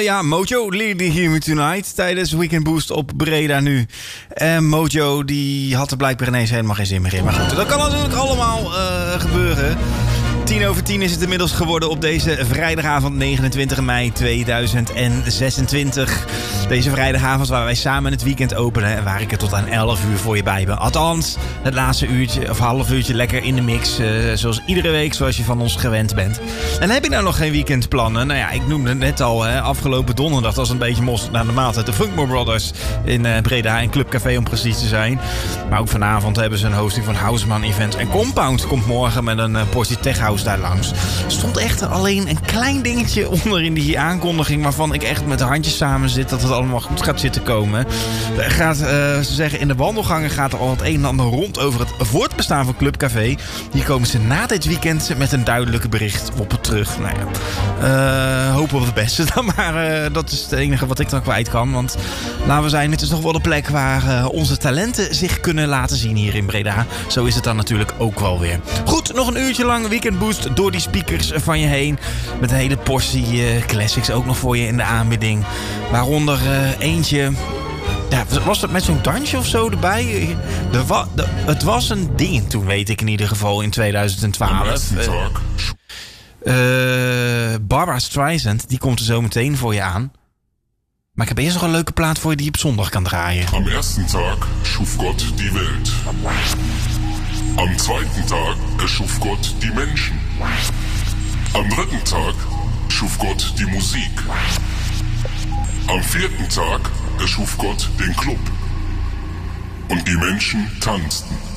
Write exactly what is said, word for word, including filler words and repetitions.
Uh, ja, Mojo leading here tonight tijdens Weekend Boost op Breda nu. En Mojo die had er blijkbaar ineens helemaal geen zin meer in. Maar goed, dat kan natuurlijk allemaal uh, gebeuren. Tien over tien is het inmiddels geworden op deze vrijdagavond negenentwintig mei tweeduizend zesentwintig. Deze vrijdagavond waar wij samen het weekend openen en waar ik er tot aan elf uur voor je bij ben. Althans, het laatste uurtje of half uurtje lekker in de mix. Uh, zoals iedere week, zoals je van ons gewend bent. En heb je nou nog geen weekendplannen? Nou ja, ik noemde het net al, hè, afgelopen donderdag was een beetje mos naar de maaltijd. De Funkmore Brothers in uh, Breda in Club Café om precies te zijn. Maar ook vanavond hebben ze een hosting van Houseman Event. En Compound komt morgen met een uh, portie Tech House daar langs. Er stond echter alleen een klein dingetje onder in die aankondiging waarvan ik echt met de handjes samen zit dat het allemaal goed gaat zitten komen. Er gaat, uh, ze zeggen, in de wandelgangen gaat er al het een en ander rond over het voortbestaan van Club Café. Hier komen ze na dit weekend met een duidelijke bericht op het terug. Nou ja, uh, hopen we het beste dan maar. Uh, dat is het enige wat ik dan kwijt kan. Want laten we zijn, het is nog wel de plek waar uh, onze talenten zich kunnen laten zien hier in Breda. Zo is het dan natuurlijk ook wel weer. Goed, nog een uurtje lang Weekend Boost door die speakers van je heen. Met een hele portie uh, classics ook nog voor je in de aanbieding. Waaronder uh, eentje... Ja, was dat met zo'n dansje of zo erbij? De wa- de, het was een ding toen, weet ik in ieder geval, in tweeduizend twaalf. Uh, uh, Barbara Streisand, die komt er zo meteen voor je aan. Maar ik heb eerst nog een leuke plaat voor je die je op zondag kan draaien. Am ersten Tag schuf Gott die Welt. Am zweiten Tag erschuf Gott die Menschen. Am dritten Tag schuf Gott die Musik. Am vierten Tag erschuf Gott den Club. Und die Menschen tanzten.